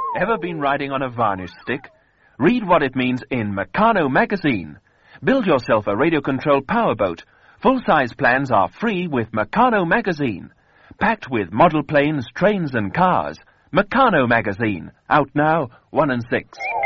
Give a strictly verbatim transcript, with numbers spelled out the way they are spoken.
Ever been riding on a varnish stick? Read what it means in Meccano magazine. Build yourself a radio-controlled powerboat. Full-size plans are free with Meccano magazine. Packed with model planes, trains and cars. Meccano magazine. Out now, one and six.